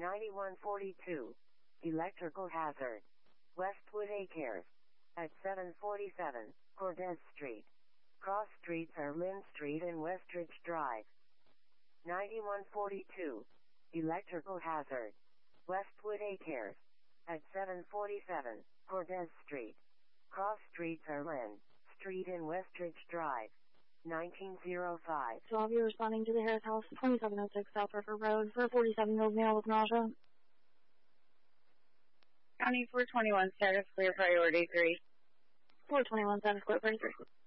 9142. Electrical hazard. Westwood Acres. At 747 Cortez Street. Cross streets are Lynn Street and Westridge Drive. 9142. Electrical hazard. Westwood Acres. At 747 Cortez Street. Cross streets are Lynn Street and Westridge Drive. 1905. 12, you're responding to the Harris House, 2706 South River Road for a 47-year-old male with nausea. County 421, status clear, priority 3. 421, status clear, priority 3.